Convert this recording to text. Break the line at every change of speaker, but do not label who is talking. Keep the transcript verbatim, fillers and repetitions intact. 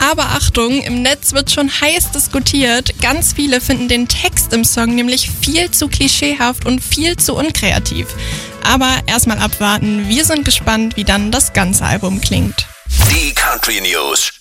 Aber Achtung, im Netz wird schon heiß diskutiert. Ganz viele finden den Text im Song nämlich viel zu klischeehaft und viel zu unkreativ. Aber erstmal abwarten, wir sind gespannt, wie dann das ganze Album klingt.
Die Country News.